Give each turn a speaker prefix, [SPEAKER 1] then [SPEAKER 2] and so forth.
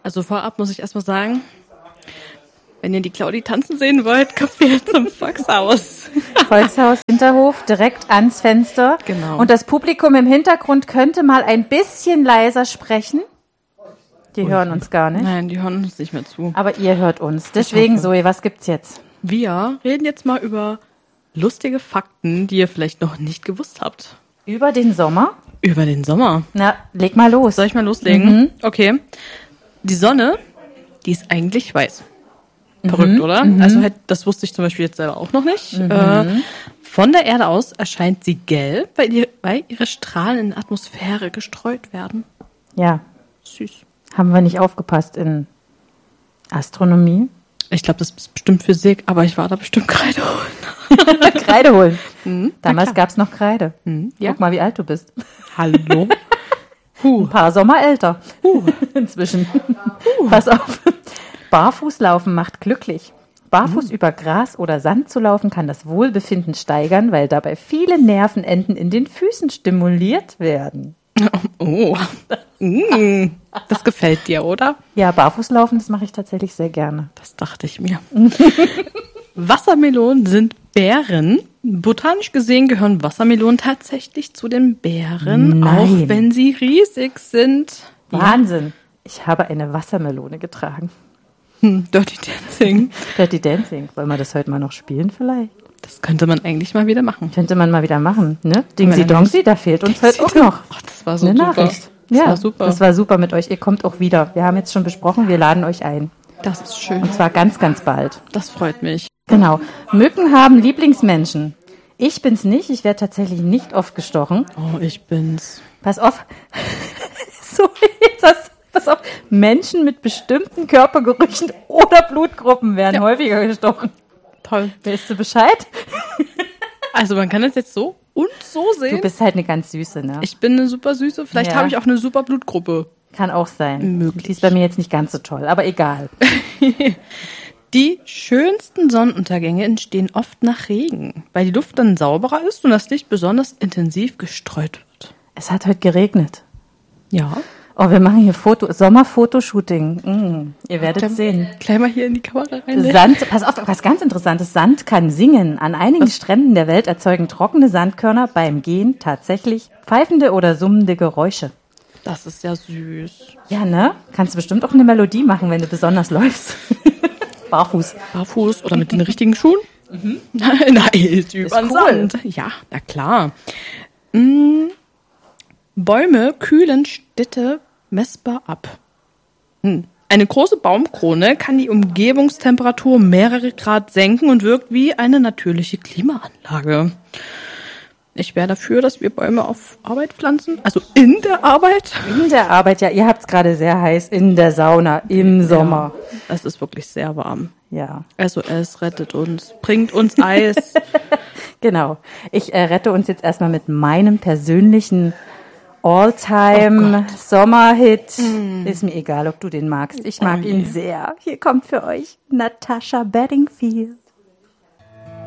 [SPEAKER 1] Also vorab muss ich erstmal sagen, wenn ihr die Claudi tanzen sehen wollt, kommt ihr zum Volkshaus.
[SPEAKER 2] Volkshaus, Hinterhof, direkt ans Fenster.
[SPEAKER 1] Genau.
[SPEAKER 2] Und das Publikum im Hintergrund könnte mal ein bisschen leiser sprechen. Die hören uns gar nicht.
[SPEAKER 1] Nein, die hören uns nicht mehr zu.
[SPEAKER 2] Aber ihr hört uns. Deswegen, Zoe, was gibt's jetzt?
[SPEAKER 1] Wir reden jetzt mal über lustige Fakten, die ihr vielleicht noch nicht gewusst habt.
[SPEAKER 2] Über den Sommer?
[SPEAKER 1] Über den Sommer.
[SPEAKER 2] Na, leg mal los.
[SPEAKER 1] Soll ich mal loslegen? Okay. Die Sonne, die ist eigentlich weiß. Verrückt, oder? Also halt, das wusste ich zum Beispiel jetzt selber auch noch nicht. Von der Erde aus erscheint sie gelb, weil ihre Strahlen in die Atmosphäre gestreut werden.
[SPEAKER 2] Ja.
[SPEAKER 1] Süß.
[SPEAKER 2] Haben wir nicht aufgepasst in Astronomie?
[SPEAKER 1] Ich glaube, das ist bestimmt Physik, aber ich war da bestimmt Kreide holen.
[SPEAKER 2] Kreide holen. Damals gab's noch Kreide.
[SPEAKER 1] Ja.
[SPEAKER 2] Guck mal, wie alt du bist.
[SPEAKER 1] Hallo?
[SPEAKER 2] Ein paar Sommer älter. Inzwischen. Pass auf. Barfußlaufen macht glücklich. Barfuß über Gras oder Sand zu laufen kann das Wohlbefinden steigern, weil dabei viele Nervenenden in den Füßen stimuliert werden.
[SPEAKER 1] Oh. Das gefällt dir, oder?
[SPEAKER 2] Ja, Barfußlaufen, das mache ich tatsächlich sehr gerne.
[SPEAKER 1] Das dachte ich mir. Wassermelonen sind Beeren. Botanisch gesehen gehören Wassermelonen tatsächlich zu den Beeren,
[SPEAKER 2] Nein.
[SPEAKER 1] auch wenn sie riesig sind.
[SPEAKER 2] Wahnsinn. Ich habe eine Wassermelone getragen.
[SPEAKER 1] Dirty Dancing.
[SPEAKER 2] Dirty Dancing. Wollen wir das heute mal noch spielen vielleicht?
[SPEAKER 1] Das könnte man eigentlich mal wieder machen.
[SPEAKER 2] Könnte man mal wieder machen, ne? Dingsy Dongsi, da fehlt uns heute auch noch
[SPEAKER 1] Ach, das war so
[SPEAKER 2] eine
[SPEAKER 1] super.
[SPEAKER 2] Nachricht.
[SPEAKER 1] Das
[SPEAKER 2] Ja,
[SPEAKER 1] war super.
[SPEAKER 2] das war super mit euch. Ihr kommt auch wieder. Wir haben jetzt schon besprochen, wir laden euch ein.
[SPEAKER 1] Das ist schön.
[SPEAKER 2] Und zwar ganz, ganz bald.
[SPEAKER 1] Das freut mich.
[SPEAKER 2] Genau. Mücken haben Lieblingsmenschen. Ich bin's nicht. Ich werde tatsächlich nicht oft gestochen.
[SPEAKER 1] Oh, ich bin's.
[SPEAKER 2] Pass auf. So, pass auf. Menschen mit bestimmten Körpergerüchen oder Blutgruppen werden häufiger gestochen.
[SPEAKER 1] Toll.
[SPEAKER 2] Weißt du Bescheid?
[SPEAKER 1] Also man kann das jetzt so und so sehen.
[SPEAKER 2] Du bist halt eine ganz Süße, ne?
[SPEAKER 1] Ich bin eine super Süße. Vielleicht
[SPEAKER 2] Ja.
[SPEAKER 1] habe ich auch eine super Blutgruppe.
[SPEAKER 2] Kann auch sein.
[SPEAKER 1] Möglich.
[SPEAKER 2] Die ist bei mir jetzt nicht ganz so toll, aber egal.
[SPEAKER 1] Die schönsten Sonnenuntergänge entstehen oft nach Regen, weil die Luft dann sauberer ist und das Licht besonders intensiv gestreut wird.
[SPEAKER 2] Es hat heute geregnet.
[SPEAKER 1] Ja.
[SPEAKER 2] Oh, wir machen hier Sommerfotoshooting. Ihr werdet sehen.
[SPEAKER 1] Gleich mal hier in die Kamera rein.
[SPEAKER 2] Sand, pass auf, was ganz Interessantes. Sand kann singen. An einigen Stränden der Welt erzeugen trockene Sandkörner beim Gehen tatsächlich pfeifende oder summende Geräusche.
[SPEAKER 1] Das ist ja süß.
[SPEAKER 2] Ja, ne? Kannst du bestimmt auch eine Melodie machen, wenn du besonders läufst. Barfuß.
[SPEAKER 1] Barfuß oder mit den richtigen Schuhen? Nein, ist über den
[SPEAKER 2] cool.
[SPEAKER 1] Sand. Ja, na klar. Bäume kühlen Städte messbar ab. Eine große Baumkrone kann die Umgebungstemperatur um mehrere Grad senken und wirkt wie eine natürliche Klimaanlage. Ich wäre dafür, dass wir Bäume auf Arbeit pflanzen, also in der Arbeit.
[SPEAKER 2] In der Arbeit, ja, ihr habt es gerade sehr heiß, in der Sauna, im Sommer.
[SPEAKER 1] Ja, es ist wirklich sehr warm.
[SPEAKER 2] Ja.
[SPEAKER 1] SOS rettet uns, bringt uns Eis.
[SPEAKER 2] Genau. Ich rette uns jetzt erstmal mit meinem persönlichen All-Time-Sommerhit. Ist mir egal, ob du den magst. Ich mag ihn sehr. Hier kommt für euch Natasha Bedingfield.